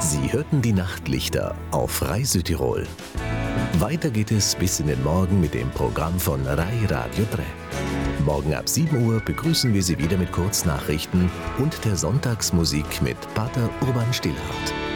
Sie hörten die Nachtlichter auf Rai Südtirol. Weiter geht es bis in den Morgen mit dem Programm von Rai Radio 3. Morgen ab 7 Uhr begrüßen wir Sie wieder mit Kurznachrichten und der Sonntagsmusik mit Pater Urban Stillhardt.